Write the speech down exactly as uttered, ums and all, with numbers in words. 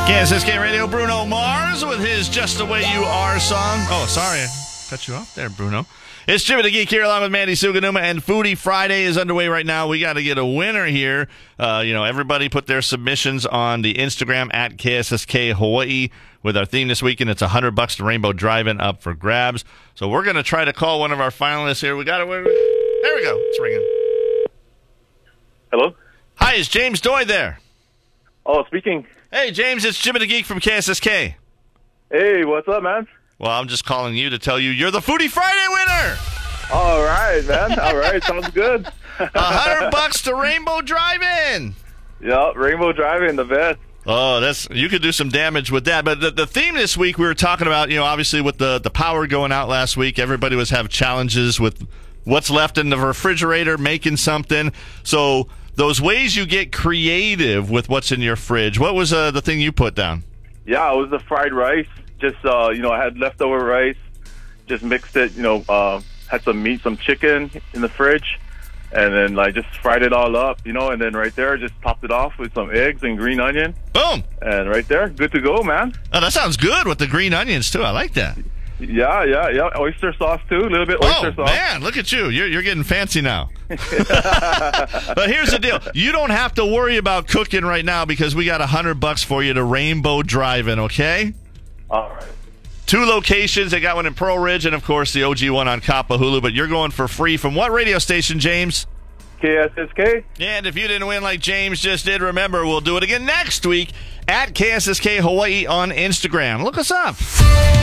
K S S K Radio, Bruno Mars with his Just the Way You Are song. Oh, sorry. I cut you off there, Bruno. It's Jimmy the Geek here along with Mandy Suganuma, and Foodie Friday is underway right now. We got to get a winner here. Uh, you know, everybody put their submissions on the Instagram at K S S K Hawaii with our theme this weekend. It's one hundred bucks to Rainbow Drive-In up for grabs. So we're going to try to call one of our finalists here. We got to. There we go. It's ringing. Hello? Hi, is James Doy there? Oh, speaking. Hey, James, it's Jimmy the Geek from K S S K. Hey, what's up, man? Well, I'm just calling you to tell you you're the Foodie Friday winner. All right, man. All right, sounds good. A hundred bucks to Rainbow Drive-In. Yeah, Rainbow Drive-In, the best. Oh, that's you could do some damage with that. But the, the theme this week, we were talking about, you know, obviously with the, the power going out last week, everybody was having challenges with what's left in the refrigerator, making something. So those ways you get creative with what's in your fridge. What was uh, the thing you put down? Yeah, it was the fried rice. Just, uh, you know, I had leftover rice. Just mixed it, you know, uh, had some meat, some chicken in the fridge. And then, like, just fried it all up, you know, and then right there, just topped it off with some eggs and green onion. Boom. And right there, good to go, man. Oh, that sounds good with the green onions, too. I like that. Yeah, yeah, yeah. Oyster sauce, too. A little bit oyster oh, sauce. man, look at you. You're, you're getting fancy now. But here's the deal. You don't have to worry about cooking right now because we got a hundred bucks for you to Rainbow Drive-In, okay? All right. Two locations. They got one in Pearl Ridge and, of course, the O G one on Kapahulu. But you're going for free from what radio station, James? K S S K. And if you didn't win like James just did, remember, we'll do it again next week at K S S K Hawaii on Instagram. Look us up.